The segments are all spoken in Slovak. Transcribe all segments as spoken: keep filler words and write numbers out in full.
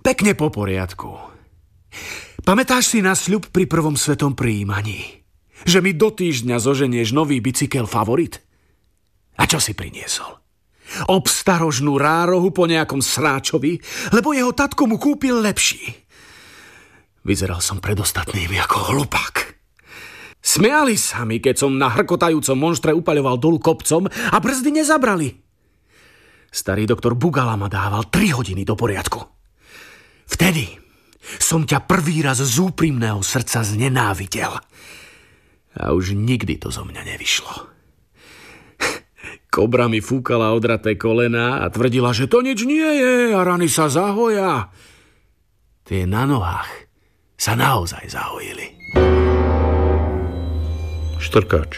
Pekne po poriadku. Pamätáš si na sľub pri prvom svetom prijímaní? Že mi do týždňa zoženieš nový bicykel Favorit? A čo si priniesol? Obstarožnú rárohu po nejakom sráčovi, lebo jeho tatko mu kúpil lepší. Vyzeral som pred ostatnými ako hlupák. Smiali sa mi, keď som na hrkotajúcom monštre upaľoval dolu kopcom a brzdy nezabrali. Starý doktor Bugala ma dával tri hodiny do poriadku. Vtedy som ťa prvý raz z úprimného srdca znenávidel. A už nikdy to zo mňa nevyšlo. Kobra mi fúkala odraté kolená a tvrdila, že to nič nie je a rany sa zahoja. Tie na nohách sa naozaj zahojili. Štrkáč.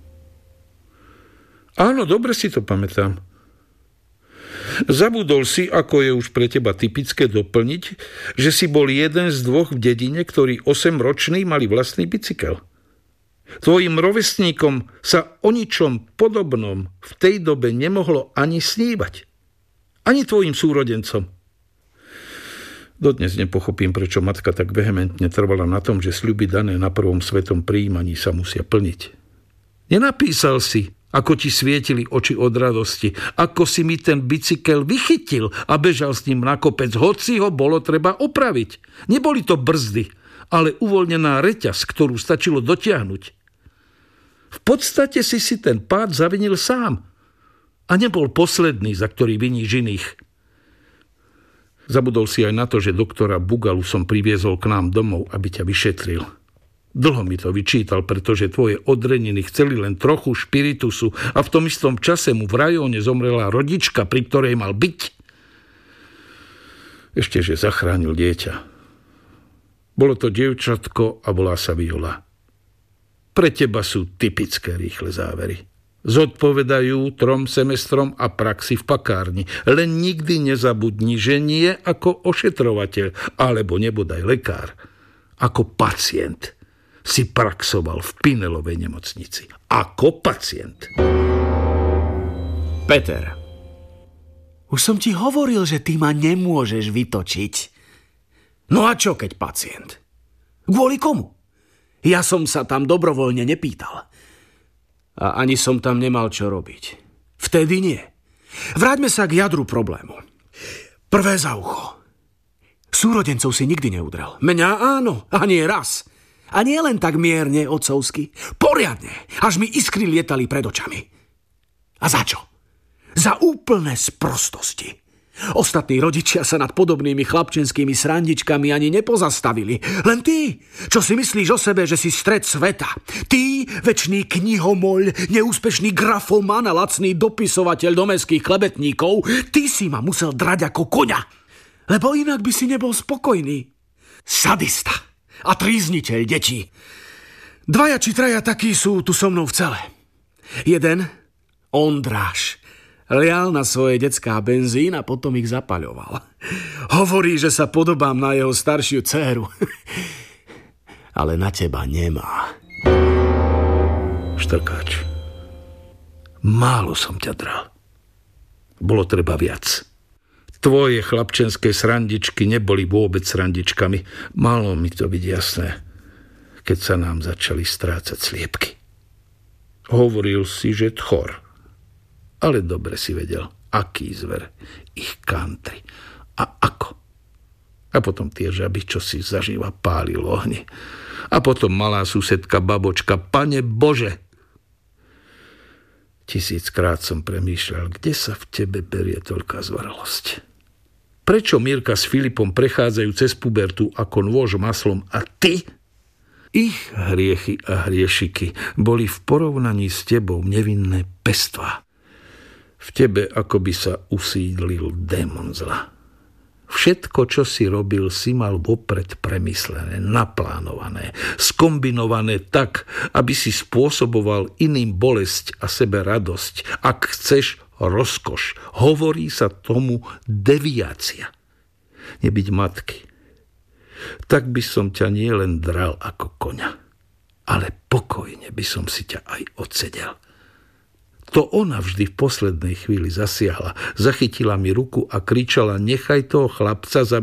Áno, dobre si to pamätám. Zabudol si, ako je už pre teba typické doplniť, že si bol jeden z dvoch v dedine, ktorí osemroční mali vlastný bicykel. Tvojim rovesníkom sa o ničom podobnom v tej dobe nemohlo ani snívať. Ani tvojim súrodencom. Dodnes nepochopím, prečo matka tak vehementne trvala na tom, že sľuby dané na prvom svetom prijímaní sa musia plniť. Nenapísal si, ako ti svietili oči od radosti, ako si mi ten bicykel vychytil a bežal s ním na kopec, hoci ho bolo treba opraviť. Neboli to brzdy, ale uvoľnená reťaz, ktorú stačilo dotiahnuť. V podstate si si ten pád zavinil sám a nebol posledný, za ktorý viníš iných. Zabudol si aj na to, že doktora Bugalu som priviezol k nám domov, aby ťa vyšetril. Dlho mi to vyčítal, pretože tvoje odreniny chceli len trochu špiritusu a v tom istom čase mu v rajóne zomrela rodička, pri ktorej mal byť. Ešte, že zachránil dieťa. Bolo to dievčatko a volá sa Viola. Pre teba sú typické rýchle závery. Zodpovedajú trom semestrom a praxi v pakárni. Len nikdy nezabudni, že nie ako ošetrovateľ, alebo nebodaj lekár. Ako pacient si praxoval v Pinelovej nemocnici. Ako pacient. Peter, už som ti hovoril, že ty ma nemôžeš vytočiť. No a čo, keď pacient? Kvôli komu? Ja som sa tam dobrovoľne nepýtal. A ani som tam nemal čo robiť. Vtedy nie. Vráťme sa k jadru problému. Prvé za ucho. Súrodencov si nikdy neudrel. Mňa áno, a nie raz. A nie len tak mierne, otcovsky. Poriadne, až mi iskry lietali pred očami. A za čo? Za úplné sprostosti. Ostatní rodičia sa nad podobnými chlapčenskými srandičkami ani nepozastavili. Len ty, čo si myslíš o sebe, že si stred sveta. Ty, večný knihomoľ, neúspešný grafoman a lacný dopisovateľ do mestských klebetníkov, ty si ma musel drať ako koňa. Lebo inak by si nebol spokojný. Sadista a trízniteľ detí. Dvaja či traja takí sú tu so mnou v cele. Jeden, Ondráš, lial na svoje decká benzín a potom ich zapaľoval. Hovorí, že sa podobám na jeho staršiu dcéru. Ale na teba nemá. Štrkáč, málo som ťa dral. Bolo treba viac. Tvoje chlapčenské srandičky neboli vôbec srandičkami. Malo mi to byť jasné, keď sa nám začali strácať sliepky. Hovoril si, že tchor. Ale dobre si vedel, aký zver, ich country a ako. A potom tie žaby, čo si zažíva, pálil ohni. A potom malá susedka babočka, Pane Bože! Tisíckrát som premýšľal, kde sa v tebe berie toľká zvaralosť. Prečo Mirka s Filipom prechádzajú cez pubertu ako nôž maslom a ty? Ich hriechy a hriešiky boli v porovnaní s tebou nevinné pestvá. V tebe akoby sa usídlil démon zla. Všetko, čo si robil, si mal vopred premyslené, naplánované, skombinované tak, aby si spôsoboval iným bolesť a sebe radosť. Ak chceš, rozkoš. Hovorí sa tomu deviácia. Nebyť matky. Tak by som ťa nie len dral ako koňa, ale pokojne by som si ťa aj odsedel. To ona vždy v poslednej chvíli zasiahla, zachytila mi ruku a kričala: nechaj toho chlapca,